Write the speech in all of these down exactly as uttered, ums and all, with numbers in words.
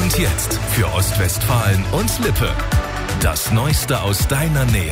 Und jetzt für Ostwestfalen und Lippe. Das Neueste aus deiner Nähe.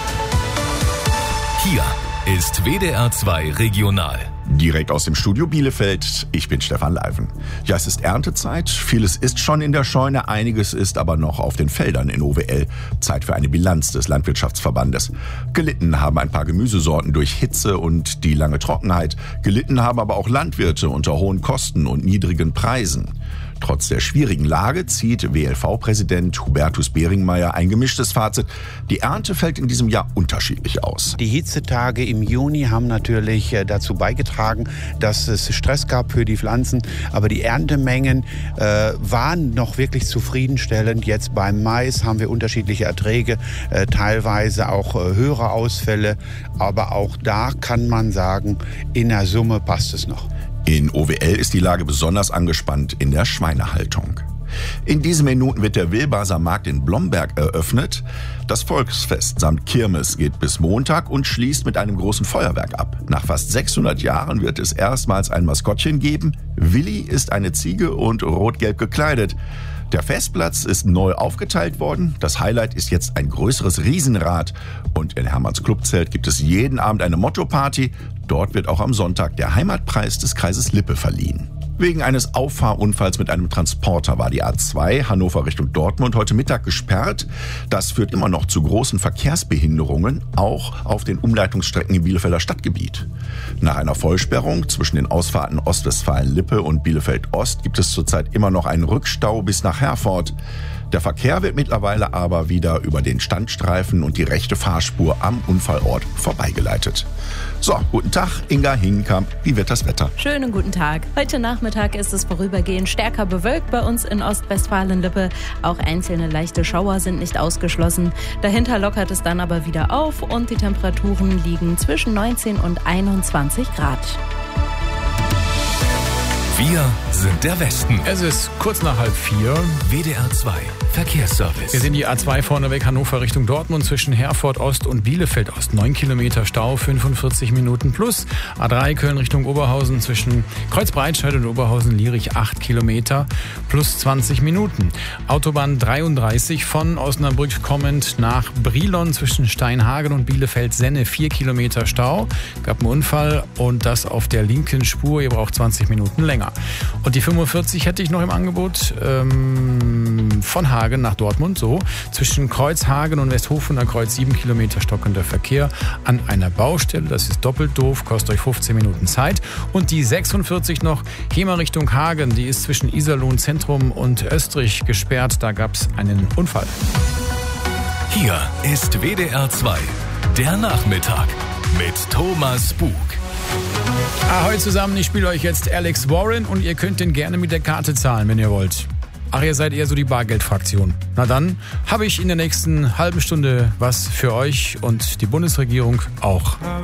Hier ist W D R zwei Regional. Direkt aus dem Studio Bielefeld, ich bin Stefan Leiven. Ja, es ist Erntezeit, vieles ist schon in der Scheune, einiges ist aber noch auf den Feldern in O W L. Zeit für eine Bilanz des Landwirtschaftsverbandes. Gelitten haben ein paar Gemüsesorten durch Hitze und die lange Trockenheit. Gelitten haben aber auch Landwirte unter hohen Kosten und niedrigen Preisen. Trotz der schwierigen Lage zieht W L V-Präsident Hubertus Beringmeier ein gemischtes Fazit. Die Ernte fällt in diesem Jahr unterschiedlich aus. Die Hitzetage im Juni haben natürlich dazu beigetragen, dass es Stress gab für die Pflanzen. Aber die Erntemengen äh, waren noch wirklich zufriedenstellend. Jetzt beim Mais haben wir unterschiedliche Erträge, äh, teilweise auch äh, höhere Ausfälle. Aber auch da kann man sagen, in der Summe passt es noch. In O W L ist die Lage besonders angespannt in der Schweinehaltung. In diesen Minuten wird der Wilbaser Markt in Blomberg eröffnet. Das Volksfest samt Kirmes geht bis Montag und schließt mit einem großen Feuerwerk ab. Nach fast sechshundert Jahren wird es erstmals ein Maskottchen geben. Willi ist eine Ziege und rot-gelb gekleidet. Der Festplatz ist neu aufgeteilt worden. Das Highlight ist jetzt ein größeres Riesenrad. Und in Hermanns Clubzelt gibt es jeden Abend eine Motto-Party. Dort wird auch am Sonntag der Heimatpreis des Kreises Lippe verliehen. Wegen eines Auffahrunfalls mit einem Transporter war die A zwei Hannover Richtung Dortmund heute Mittag gesperrt. Das führt immer noch zu großen Verkehrsbehinderungen, auch auf den Umleitungsstrecken im Bielefelder Stadtgebiet. Nach einer Vollsperrung zwischen den Ausfahrten Ostwestfalen-Lippe und Bielefeld-Ost gibt es zurzeit immer noch einen Rückstau bis nach Herford. Der Verkehr wird mittlerweile aber wieder über den Standstreifen und die rechte Fahrspur am Unfallort vorbeigeleitet. So, guten Tag, Inga Hinkamp. Wie wird das Wetter? Schönen guten Tag. Heute Nachmittag ist es vorübergehend stärker bewölkt bei uns in Ostwestfalen-Lippe. Auch einzelne leichte Schauer sind nicht ausgeschlossen. Dahinter lockert es dann aber wieder auf und die Temperaturen liegen zwischen neunzehn und einundzwanzig Grad. Wir sind der Westen. Es ist kurz nach halb vier. W D R zwei Verkehrsservice. Wir sind die A zwei vorneweg Hannover Richtung Dortmund zwischen Herford Ost und Bielefeld Ost. neun Kilometer Stau, fünfundvierzig Minuten plus. A drei Köln Richtung Oberhausen zwischen Kreuzbreitscheid und Oberhausen-Lierich acht Kilometer plus zwanzig Minuten. Autobahn dreiunddreißig von Osnabrück kommend nach Brilon zwischen Steinhagen und Bielefeld-Senne vier Kilometer Stau. Gab einen Unfall und das auf der linken Spur. Ihr braucht zwanzig Minuten länger. Und die fünfundvierzig hätte ich noch im Angebot ähm, von Hagen nach Dortmund, so zwischen Kreuzhagen und Westhofener Kreuz sieben Kilometer stockender Verkehr an einer Baustelle. Das ist doppelt doof, kostet euch fünfzehn Minuten Zeit. Und die sechsundvierzig noch Hemer Richtung Hagen, die ist zwischen Iserlohn Zentrum und Österreich gesperrt. Da gab es einen Unfall. Hier ist W D R zwei, der Nachmittag mit Thomas Bug. Ahoi zusammen, ich spiele euch jetzt Alex Warren und ihr könnt den gerne mit der Karte zahlen, wenn ihr wollt. Ach, ihr seid eher so die Bargeldfraktion. Na dann habe ich in der nächsten halben Stunde was für euch und die Bundesregierung auch.